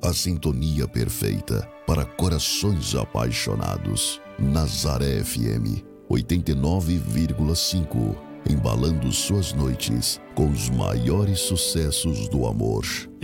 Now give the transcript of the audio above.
A sintonia perfeita para corações apaixonados. Nazaré FM 89,5. Embalando suas noites com os maiores sucessos do amor.